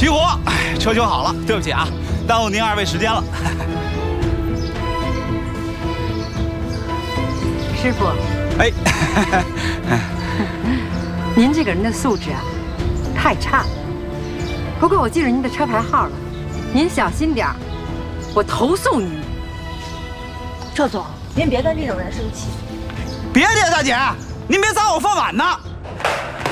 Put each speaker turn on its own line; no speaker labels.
齐活，车修好了，对不起啊，耽误您二位时间了。
师傅，
哎，
您这个人的素质啊，太差了。不过我记着您的车牌号了，您小心点儿，我投诉您。
赵总，您别跟这种人生气。
别介，大姐，您别砸我饭碗呢。